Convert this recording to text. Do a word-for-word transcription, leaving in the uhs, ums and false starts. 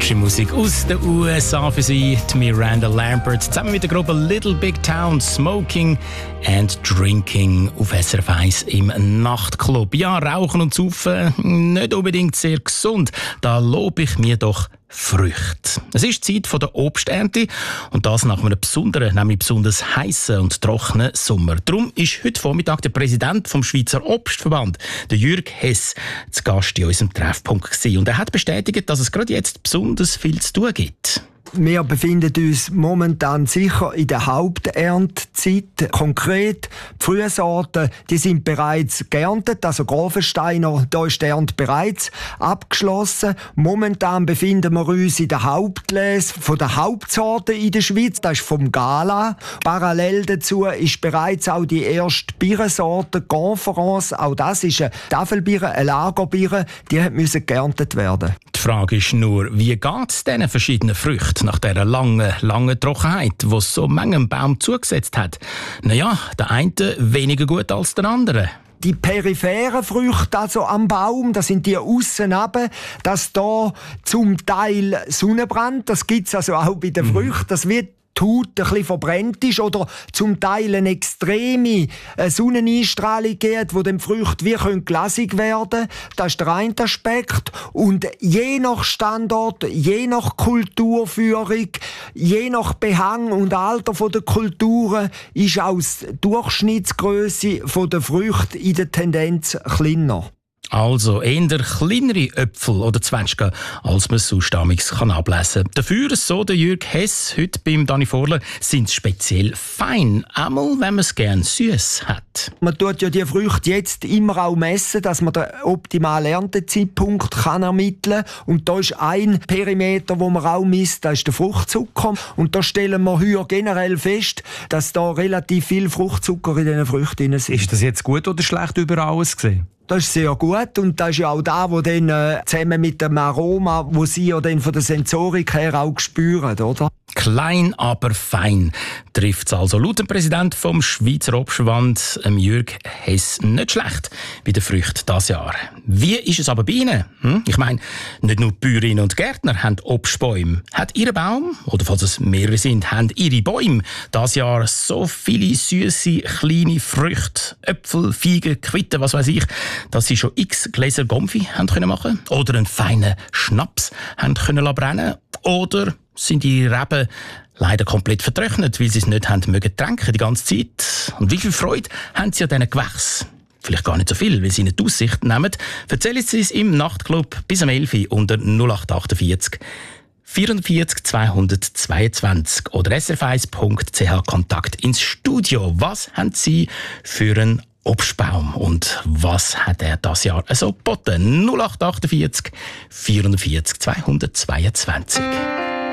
Frische Musik aus den U S A für Sie, die Miranda Lambert, zusammen mit der Gruppe Little Big Town, Smoking and Drinking auf S R F eins im Nachtclub. Ja, Rauchen und Saufen, nicht unbedingt sehr gesund. Da lobe ich mir doch Früchte. Es ist die Zeit der Obsternte und das nach einem besonderen, nämlich besonders heißen und trockenen Sommer. Darum ist heute Vormittag der Präsident vom Schweizer Obstverband, der Jürg Hess, zu Gast in unserem Treffpunkt gewesen. Und er hat bestätigt, dass es gerade jetzt besonders viel zu tun gibt. Wir befinden uns momentan sicher in der Haupterntezeit. Konkret, die Frühsorten, die sind bereits geerntet, also Grafensteiner, da ist die Ernte bereits abgeschlossen. Momentan befinden wir uns in der Hauptlese von der Hauptsorten in der Schweiz, das ist vom Gala. Parallel dazu ist bereits auch die erste Birnensorte Conference, auch das ist eine Tafelbirne, eine Lagerbiere, die musste geerntet werden. Die Frage ist nur, wie geht es diesen verschiedenen Früchten nach dieser langen, langen Trockenheit, die es so manchem Baum zugesetzt hat? Naja, der eine weniger gut als der andere. Die peripheren Früchte also am Baum, das sind die aussen runter, dass da zum Teil Sonnenbrand, das gibt's also auch bei den Früchten, das wird die Haut ein bisschen verbrennt ist oder zum Teil eine extreme Sonneneinstrahlung gibt, die den Früchten wie glasig werden können. Das ist der eine Aspekt. Und je nach Standort, je nach Kulturführung, je nach Behang und Alter der Kulturen ist auch die Durchschnittsgrösse der Früchte in der Tendenz kleiner. Also eher kleinere Äpfel oder Zwetschgen, als man sonst kann ablesen kann. Dafür, so der Jürg Hess heute beim Dani Vorler, sind sie speziell fein, einmal wenn man es gerne süß hat. Man tut ja die Früchte jetzt immer auch messen, dass man den optimalen Erntezeitpunkt kann ermitteln kann. Und da ist ein Perimeter, wo man auch misst, das ist der Fruchtzucker. Und da stellen wir hier generell fest, dass da relativ viel Fruchtzucker in diesen Früchten sind. Ist das jetzt gut oder schlecht über alles gesehen? Das ist sehr gut und das ist ja auch da, wo dann äh, zusammen mit dem Aroma, wo Sie ja dann von der Sensorik her auch spüren, oder? Klein, aber fein trifft es also laut dem Präsident vom Schweizer Obstverband, Jürg Hess, nicht schlecht bei den Früchten dieses Jahr. Wie ist es aber bei Ihnen? Hm? Ich meine, nicht nur die Bäuerinnen und Gärtner haben Obstbäume. Hat Ihr Baum, oder falls es mehrere sind, haben Ihre Bäume dieses Jahr so viele süße kleine Früchte, Äpfel, Feigen, Quitten, was weiß ich, dass Sie schon x Gläser Gomfi haben können machen oder einen feinen Schnaps haben können brennen oder sind die Reben leider komplett vertrocknet, weil sie es nicht haben mögen tränken die ganze Zeit. Und wie viel Freude haben sie an diesen Gewächsen? Vielleicht gar nicht so viel, weil sie nicht die Aussicht nehmen. Erzählen Sie es im Nachtclub bis um elf Uhr unter null acht achtundvierzig vierundvierzig zweihundertzweiundzwanzig oder s r f eins punkt c h Kontakt ins Studio. Was haben Sie für einen Obstbaum und was hat er das Jahr so geboten? null acht achtundvierzig vierundvierzig zweihundertzweiundzwanzig.